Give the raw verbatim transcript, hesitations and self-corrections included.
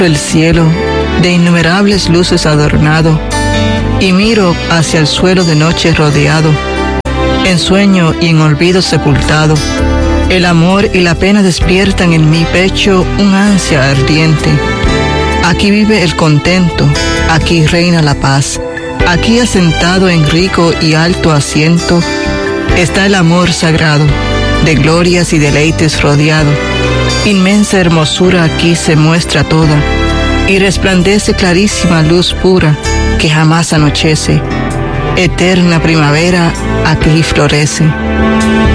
El cielo, de innumerables luces adornado, y miro hacia el suelo de noche rodeado, en sueño y en olvido sepultado. El amor y la pena despiertan en mi pecho un ansia ardiente. Aquí vive el contento, aquí reina la paz. Aquí asentado en rico y alto asiento, está el amor sagrado, de glorias y deleites rodeado. Inmensa hermosura aquí se muestra toda, y resplandece clarísima luz pura que jamás anochece. Eterna primavera aquí florece.